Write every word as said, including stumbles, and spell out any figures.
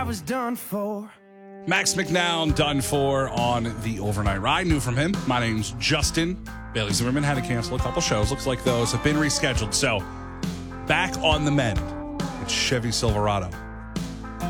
I was done for. Max McNown, done for on the overnight ride. New from him. My name's Justin. Bailey Zimmerman had to cancel a couple shows. Looks like those have been rescheduled. So back on the mend. It's Chevy Silverado.